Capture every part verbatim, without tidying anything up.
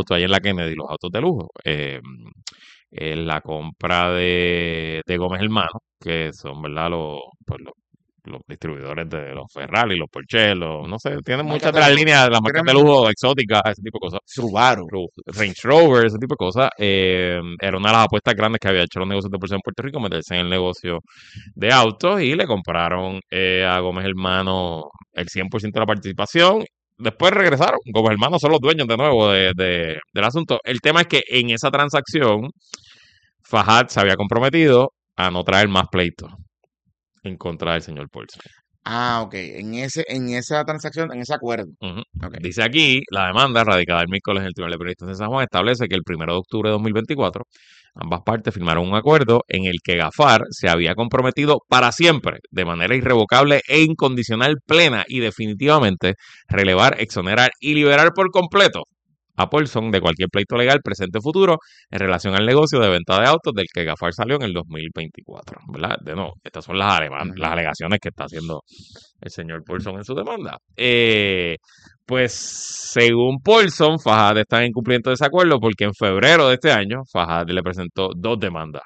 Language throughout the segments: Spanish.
autos ahí en la Kennedy, los autos de lujo. Eh, eh, la compra de, de Gómez Hermano, que son, ¿verdad? Los, pues, los, los distribuidores de los Ferrari, los Porsche, los, no sé, tienen Marcas muchas de de las lujo. líneas, las marcas de Tienen lujo exóticas, ese tipo de cosas. Subaru. Ru- Range Rover, ese tipo de cosas. Eh, era una de las apuestas grandes que había hecho los negocios de Porsche en Puerto Rico, meterse en el negocio de autos y le compraron eh, a Gómez Hermano el cien por ciento de la participación. Después regresaron. Gómez Hermano son los dueños de nuevo de, de- del asunto. El tema es que en esa transacción, Fajad se había comprometido a no traer más pleitos en contra del señor Paulson. Ah, ok. En ese, en esa transacción, en ese acuerdo. Ujú. Ok. Dice aquí, la demanda radicada el miércoles en el Tribunal de Periodistas de San Juan establece que el primero de octubre de dos mil veinticuatro ambas partes firmaron un acuerdo en el que Gafar se había comprometido para siempre, de manera irrevocable e incondicional, plena y definitivamente, relevar, exonerar y liberar por completo a Paulson de cualquier pleito legal presente o futuro en relación al negocio de venta de autos del que Gafar salió en el dos mil veinticuatro, ¿verdad? De nuevo, estas son las, aleman- las Ujú. alegaciones que está haciendo el señor Paulson en su demanda. Eh, pues según Paulson, Fajad está en incumplimiento de ese acuerdo porque en febrero de este año Fajad le presentó dos demandas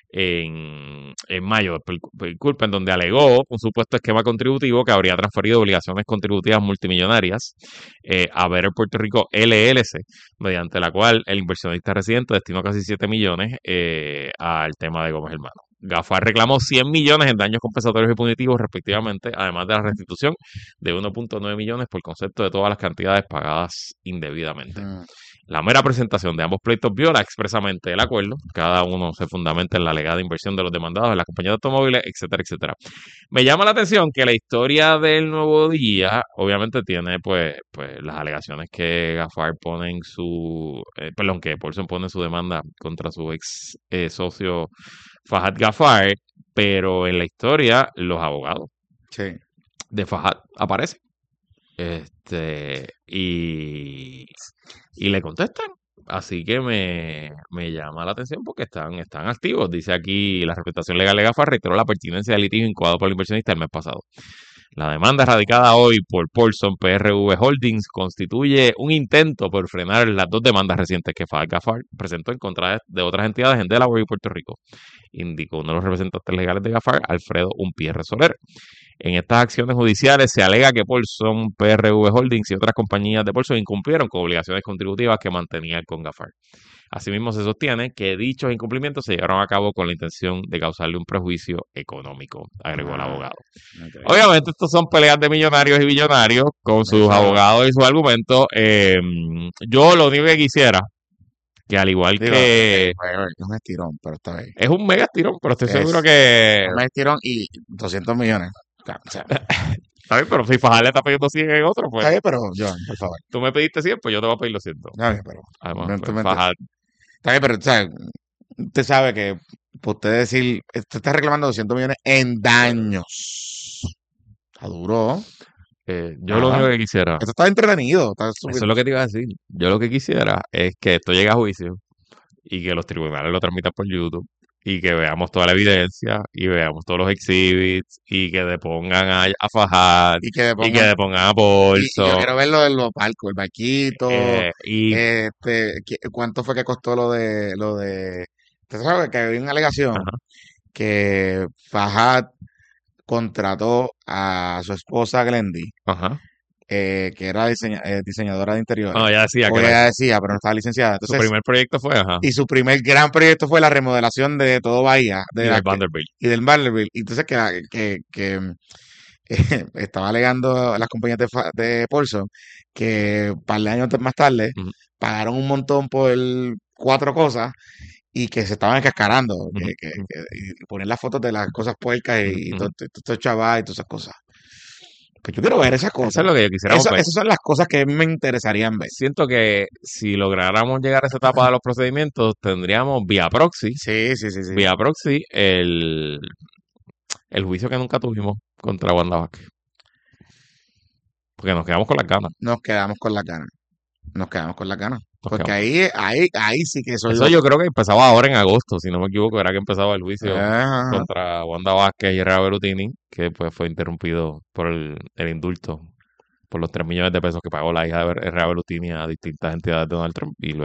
en, en mayo, disculpa, en donde alegó un supuesto esquema contributivo que habría transferido obligaciones contributivas multimillonarias eh, a Better Puerto Rico L L C, mediante la cual el inversionista residente destinó casi siete millones eh, al tema de Gómez Hermano. Gafar reclamó cien millones en daños compensatorios y punitivos respectivamente, además de la restitución de uno punto nueve millones por concepto de todas las cantidades pagadas indebidamente. Ujú. La mera presentación de ambos pleitos viola expresamente el acuerdo. Cada uno se fundamenta en la alegada inversión de los demandados en la compañía de automóviles, etcétera, etcétera. Me llama la atención que la historia del Nuevo Día, obviamente, tiene pues, pues las alegaciones que Gafar pone en su, eh, perdón, que Paulson pone en su demanda contra su ex eh, socio Fahad Gafar, pero en la historia los abogados Sí. de Fahad aparecen. Este, y, y le contestan. Así que me, me llama la atención porque están, están activos. Dice aquí la representación legal de Gafar reiteró la pertinencia del litigio incoado por el inversionista el mes pasado. La demanda radicada hoy por Paulson P R V Holdings constituye un intento por frenar las dos demandas recientes que Fahad Gafar presentó en contra de otras entidades en Delaware y Puerto Rico, indicó uno de los representantes legales de Gafar, Alfredo Umpierre Soler. En estas acciones judiciales se alega que Paulson, P R V Holdings y otras compañías de Paulson incumplieron con obligaciones contributivas que mantenía el Congafar. Asimismo, se sostiene que dichos incumplimientos se llevaron a cabo con la intención de causarle un prejuicio económico, agregó el Ah, abogado. ok. Obviamente, estos son peleas de millonarios y billonarios con sus Eso, abogados y sus argumentos. Eh, yo lo único que quisiera, que al igual digo, eh, eh, que bueno, es un estirón, pero está bien. es un mega estirón, pero estoy seguro Es que un estirón y doscientos millones. O sea, está bien, pero si Fajardo le está pidiendo cien en otro, pues está bien, pero Joan, por favor. tú me pediste cien, pues yo te voy a pedir los cien. Está bien, pero Además, no te pues metes. Fajardo, Está bien, pero o sea, usted sabe que por usted decir, usted está reclamando doscientos millones en daños. Está duro. eh, yo lo Nada. único que quisiera, Esto está entretenido. Está eso súper. es lo que te iba a decir, yo lo que quisiera es que esto llegue a juicio y que los tribunales lo transmitan por YouTube y que veamos toda la evidencia y veamos todos los exhibits y que depongan a, a Fajad Y que le y que pongan. depongan a Y, y yo Paulson quiero ver lo de los barcos, el barquito. eh, y Este, ¿qué- ¿cuánto fue que costó lo de, lo de. Usted sabe que había una alegación ajá, que Fajad contrató a su esposa Glendy, ajá. eh, que era diseña- eh, diseñadora de interiores. No, ya decía O que la- ella decía, pero no estaba licenciada. su Entonces, primer proyecto fue, ajá, y su primer gran proyecto fue la remodelación de todo Bahía, de y la, del que- Vanderbilt. y del Vanderbilt. Y entonces que, que, que eh, estaba alegando a las compañías de, fa- de Paulson que un par de años más tarde Ujú, pagaron un montón por cuatro cosas y que se estaban cascarando, ujú, que, que, ujú, que- y poner las fotos de las cosas puercas ujú, y, y todo, ujú. todo, todo chaval y todas esas cosas. Pues yo quiero ver esas Eso cosas. es lo que yo quisiéramos Eso, ver. esas son las cosas que a mí me interesarían ver. Siento que si lográramos llegar a esa etapa de los procedimientos, tendríamos vía proxy, Sí, sí, sí, sí. vía proxy, el, el juicio que nunca tuvimos contra Wanda Vázquez. Porque nos quedamos con las ganas. Nos quedamos con la gana. Nos quedamos con la gana. Nos Porque quedamos. ahí, ahí, ahí sí que son Eso los. yo creo que empezaba ahora en agosto, si no me equivoco, era que empezaba el juicio Ajá. contra Wanda Vázquez y Herrera Berutini, que pues fue interrumpido por el, el indulto por los tres millones de pesos que pagó la hija de Herrera Berutini a distintas entidades de Donald Trump y luego